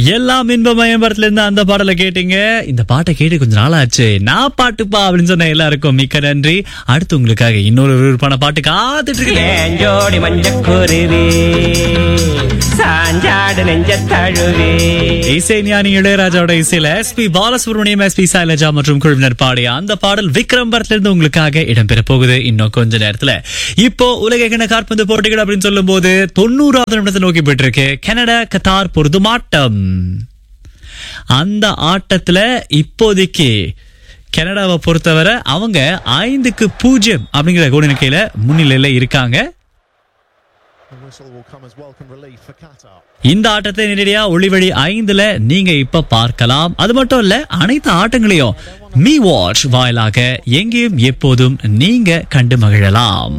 எல்லாம் இன்பமயம் படத்துல இருந்து அந்த பாடலை கேட்டீங்க. இந்த பாட்டை கேட்டு கொஞ்ச நாள் ஆச்சு. நான் பாட்டுப்பா அப்படின்னு சொன்ன எல்லாருக்கும் மிக்க நன்றி. அடுத்து உங்களுக்காக இன்னொரு விருப்பான பாட்டு காத்துட்டு இருக்கேன். ஜோடி மஞ்சக்குருவி சாஞ்சாடு நெஞ்ச தழுவி. இசை ஞானி இளையராஜாவோட இசையில எஸ்பி பாலசுப்ரமணியம், எஸ்பி சைலஜா மற்றும் குழுவினர் பாடிய அந்த பாடல் விக்ரம் படத்துல இருந்து உங்களுக்காக இடம்பெற போகுது இன்னும் கொஞ்ச நேரத்துல. இப்போ உலக கிண காற்பந்து போட்டிகள் அப்படின்னு சொல்லும் போது 90வது நிமிடத்தை நோக்கி போயிட்டு இருக்கு கனடா கத்தார் பொருதும் ஆட்டம். அந்த ஆட்டத்துல இப்போதைக்கு கனடாவை பொறுத்தவரை அவங்க 5-0 அப்படிங்கிற கோல் எண்ணிக்கையில முன்னிலையில இருக்காங்க. இந்த ஆட்டத்தை நேரடியா ஒளிவழி 5ல நீங்க இப்ப பார்க்கலாம். அது மட்டும் இல்ல, அனைத்து ஆட்டங்களையும் மீ வாட்ச் வாயிலாக எங்கேயும் எப்போதும் நீங்க கண்டு மகிழலாம்.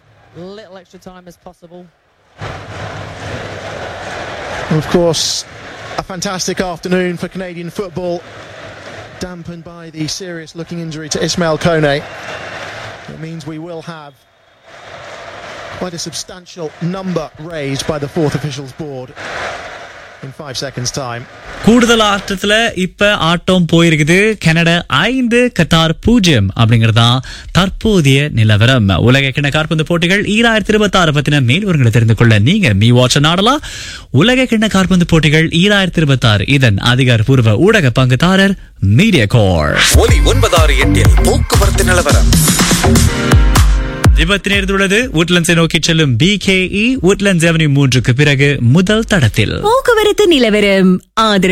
Of course, a fantastic afternoon for Canadian football, dampened by the serious looking injury to Ismail Kone. It means we will have quite a substantial number raised by the fourth officials board in 5 seconds time. கூடுதல் ஆட்டத்துல இப்ப ஆட்டம் போயிருக்குது. Canada 5 Qatar 0 அப்படிங்கறதா தற்போதைய நிலவரம். உலக கிண காற்பந்து போட்டிகள் 2026 பத்தின மேல்வரங்களை தெரிந்து கொள்ள நீங்க மீ வாட்ச் நாடலாம். உலக கிண காற்பந்து போட்டிகள் 2026 இதன் அதிகாரப்பூர்வ ஊடக பங்குதாரர் மீடியா கார். ஒலி 968 போக்குவரத்து நிலவரம். விபத்து நேர்ந்துள்ளது. உட்லண்ட்ஸை நோக்கி செல்லும் BKE உட்லண்ட்ஸ் அவென்யூ 3க்கு பிறகு முதல் தடத்தில் போக்குவரத்து நிலவரம் ஆதரவு